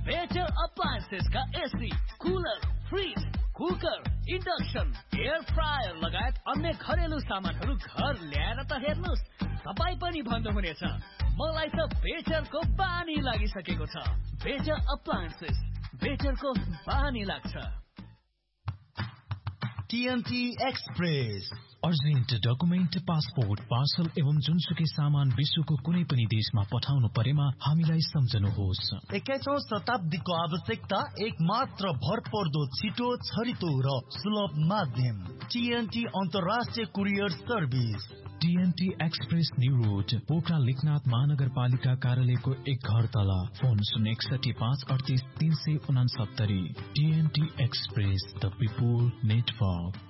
Better appliances का AC, cooler, fridge, cooker, induction, air fryer लगायत अन्य घरेलु सामानहरू घर ल्याएर त हेर्नुस्, तपाई पनि भन्नुहुनेछ मलाई त बेटरको बानी लागिसकेको छ। बेटर अप्लायन्सेस, बेटरको बानी लाग्छ। TNT express urgent document, passport, parcel एवं जुनसुकै सामान विश्वको कुनै पनि देशमा पठाउनु परेमा हामीलाई सम्झनुहोस्। 21औं शताब्दीको आवश्यकता एक मात्र भरपर्दो, छिटो, छरितो र सुलभ माध्यम टीएनटी अन्तर्राष्ट्रिय courier service. TNT express new road, Pokhara Lekhnath महानगरपालिका कार्यालयको एक घर तल। Phone 061 538 369। TNT express, the people network.